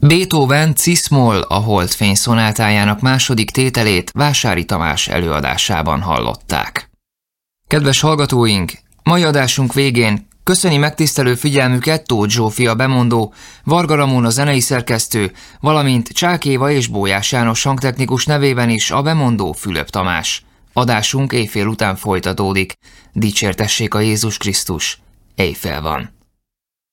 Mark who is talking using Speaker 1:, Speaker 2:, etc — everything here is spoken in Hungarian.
Speaker 1: Beethoven Cis-moll a Holdfény szonátájának második tételét Vásári Tamás előadásában hallották. Kedves hallgatóink, mai adásunk végén köszöni megtisztelő figyelmüket Tóth Zsófia bemondó, Varga Ramón a zenei szerkesztő, valamint Csák Éva és Bójás János hangtechnikus nevében is a bemondó Fülöp Tamás. Adásunk éjfél után folytatódik. Dicsértessék a Jézus Krisztus! Éjfél van.